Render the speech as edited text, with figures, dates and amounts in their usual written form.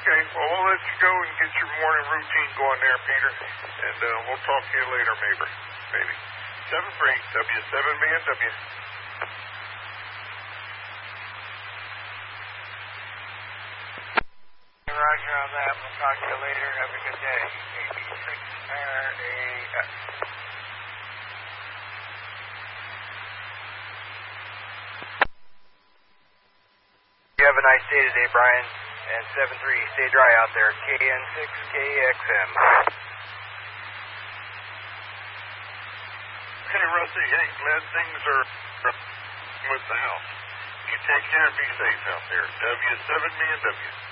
Okay, well, we'll let you go and get your morning routine going there, Peter. And we'll talk to you later, maybe. 7-3, W7BNW. Roger on that. We'll talk to you later. Have a good day. AB6RAS. You have a nice day today, Brian. And 7-3, stay dry out there. KN6KXM. Hey, Rusty, hey, glad things are with the house. You take care and be safe out there. W7BNW.